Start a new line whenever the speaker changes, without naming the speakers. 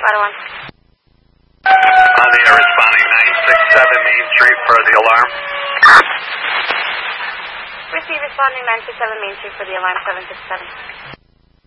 Padawan.
On the air responding 967 Main Street for the alarm.
Receive responding 967 Main Street for the alarm 767.